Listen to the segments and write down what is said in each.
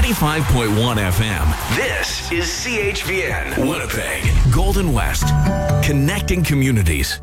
95.1 FM. This is CHVN Winnipeg. Golden West. Connecting communities.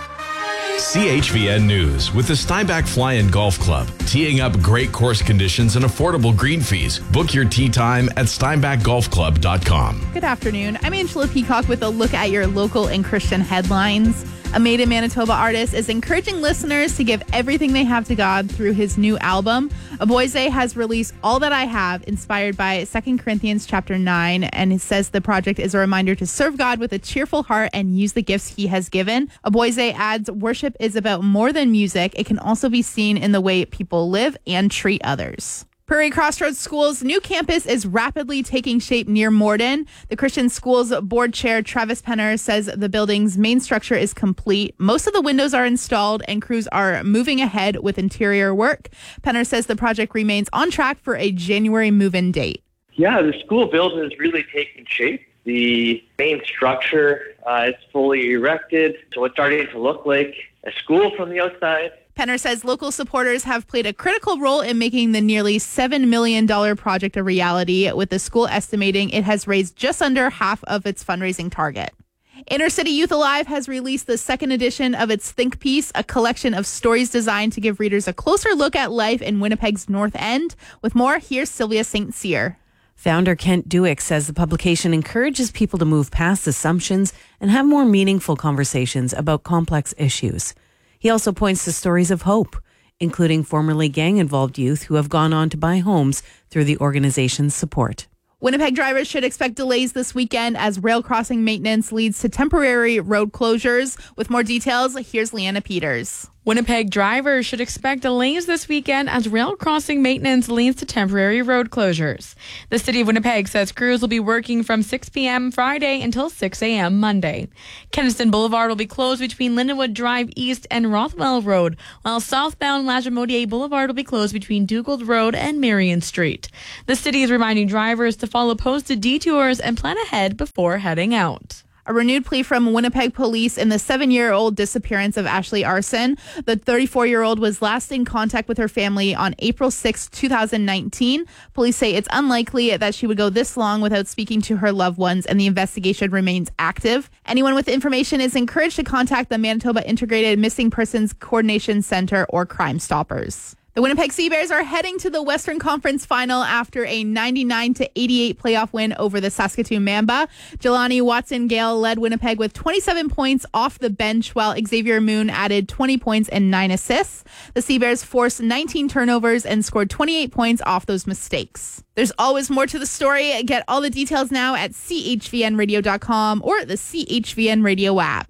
CHVN News with the Steinbach Fly-In Golf Club. Teeing up great course conditions and affordable green fees. Book your tee time at steinbachgolfclub.com. Good afternoon. I'm Angela Peacock with a look at your local and Christian headlines. A Made in Manitoba artist is encouraging listeners to give everything they have to God through his new album. Aboise has released All That I Have, inspired by 2 Corinthians chapter 9, and it says the project is a reminder to serve God with a cheerful heart and use the gifts he has given. Aboise adds, worship is about more than music. It can also be seen in the way people live and treat others. Prairie Crossroads School's new campus is rapidly taking shape near Morden. The Christian Schools Board Chair Travis Penner says the building's main structure is complete. Most of the windows are installed and crews are moving ahead with interior work. Penner says the project remains on track for a January move-in date. Yeah, the school building is really taking shape. The main structure is fully erected, so it's starting to look like a school from the outside. Penner says local supporters have played a critical role in making the nearly $7 million project a reality, with the school estimating it has raised just under half of its fundraising target. Inner City Youth Alive has released the second edition of its Think Piece, a collection of stories designed to give readers a closer look at life in Winnipeg's North End. With more, here's Sylvia St. Cyr. Founder Kent Duick says the publication encourages people to move past assumptions and have more meaningful conversations about complex issues. He also points to stories of hope, including formerly gang-involved youth who have gone on to buy homes through the organization's support. Winnipeg drivers should expect delays this weekend as rail crossing maintenance leads to temporary road closures. With more details, here's Leanna Peters. Winnipeg drivers should expect delays this weekend as rail crossing maintenance leads to temporary road closures. The City of Winnipeg says crews will be working from 6 p.m. Friday until 6 a.m. Monday. Kenaston Boulevard will be closed between Lindenwood Drive East and Rothwell Road, while southbound Lajamodier Boulevard will be closed between Dugald Road and Marion Street. The city is reminding drivers to follow posted detours and plan ahead before heading out. A renewed plea from Winnipeg police in the 7-year-old disappearance of Ashley Arson. The 34-year-old was last in contact with her family on April 6, 2019. Police say it's unlikely that she would go this long without speaking to her loved ones, and the investigation remains active. Anyone with information is encouraged to contact the Manitoba Integrated Missing Persons Coordination Center or Crime Stoppers. The Winnipeg Sea Bears are heading to the Western Conference Final after a 99-88 playoff win over the Saskatoon Mamba. Jelani Watson-Gale led Winnipeg with 27 points off the bench, while Xavier Moon added 20 points and 9 assists. The Sea Bears forced 19 turnovers and scored 28 points off those mistakes. There's always more to the story. Get all the details now at chvnradio.com or the CHVN Radio app.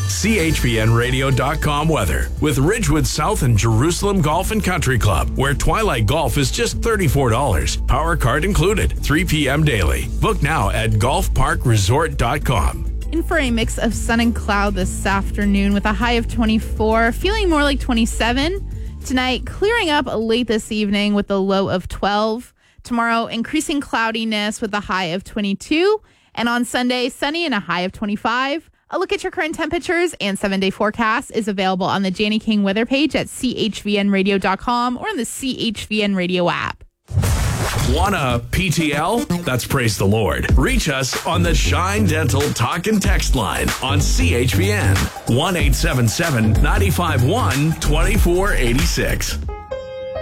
CHVNradio.com weather with Ridgewood South and Jerusalem Golf and Country Club, where Twilight Golf is just $34. Power card included, 3 p.m. daily. Book now at golfparkresort.com. In for a mix of sun and cloud this afternoon with a high of 24, feeling more like 27. Tonight, clearing up late this evening with a low of 12. Tomorrow, increasing cloudiness with a high of 22. And on Sunday, sunny and a high of 25. A look at your current temperatures and 7-day forecast is available on the Janie King weather page at chvnradio.com or on the CHVN Radio app. Want a PTL? That's praise the Lord. Reach us on the Shine Dental Talk and Text line on CHVN 1-877-951-2486.